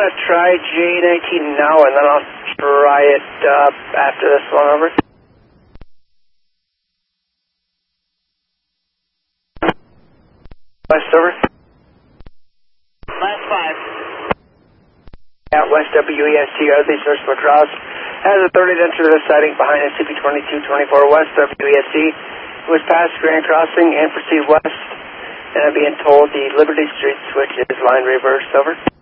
to try J19 now, and then I'll try it after this one, over. West, over. Last 5. At West WEST, Earthly Source Lacrosse has authority to enter the sighting behind SCP-2224 West WEST. Was past Grand Crossing and proceed west, and I'm being told the Liberty Street switch is line reverse, over.